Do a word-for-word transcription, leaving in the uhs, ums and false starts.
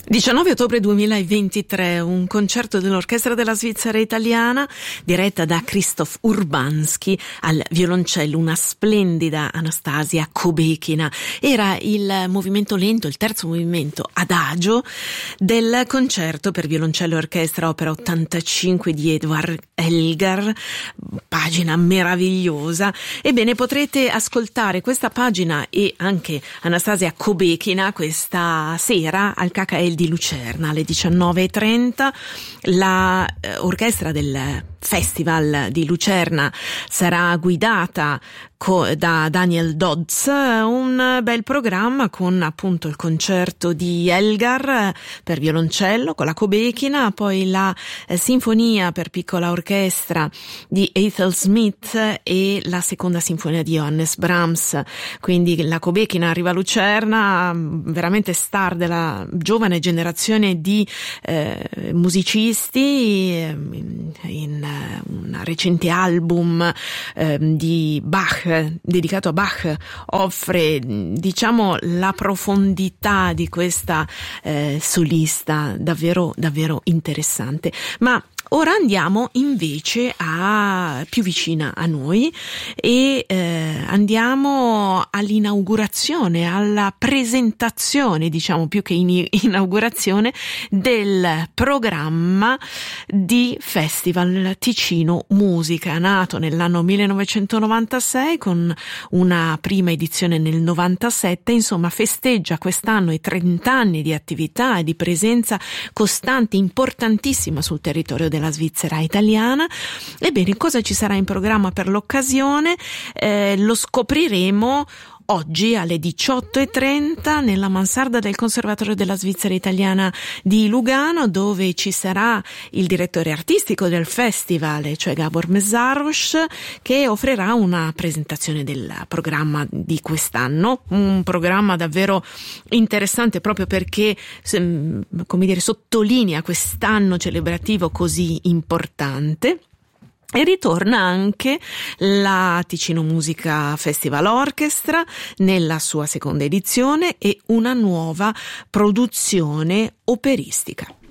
diciannove ottobre duemilaventitré, un concerto dell'Orchestra della Svizzera Italiana diretta da Krzysztof Urbanski al violoncello, una splendida Anastasia Kubekina. Era il movimento lento, il terzo movimento adagio del concerto per violoncello e orchestra opera ottantacinque di Edvard Elgar, pagina meravigliosa. Ebbene, potrete ascoltare questa pagina e anche Anastasia Kubekina questa sera al K K L di Lucerna alle diciannove e trenta. La eh, orchestra del Festival di Lucerna sarà guidata co- da Daniel Dodds, un bel programma con appunto il concerto di Elgar per violoncello con la Kubekina, poi la eh, sinfonia per piccola orchestra di Ethel Smith e la seconda sinfonia di Johannes Brahms. Quindi la Kubekina arriva a Lucerna, veramente star della giovane generazione di eh, musicisti, eh, in, in un recente album eh, di Bach, dedicato a Bach, offre diciamo la profondità di questa eh, solista davvero davvero interessante. Ma ora andiamo invece a più vicina a noi e eh, andiamo all'inaugurazione, alla presentazione, diciamo più che in- inaugurazione, del programma di Festival Ticino Musica, nato nell'anno millenovecentonovantasei con una prima edizione nel novantasette. Insomma, festeggia quest'anno i trenta anni di attività e di presenza costante, importantissima sul territorio della Svizzera italiana. Ebbene, cosa ci sarà in programma per l'occasione? Eh, lo scopriremo oggi alle diciotto e trenta nella mansarda del Conservatorio della Svizzera Italiana di Lugano, dove ci sarà il direttore artistico del festival, cioè Gabor Meszaros, che offrirà una presentazione del programma di quest'anno, un programma davvero interessante proprio perché, come dire, sottolinea quest'anno celebrativo così importante. E ritorna anche la Ticino Musica Festival Orchestra nella sua seconda edizione e una nuova produzione operistica.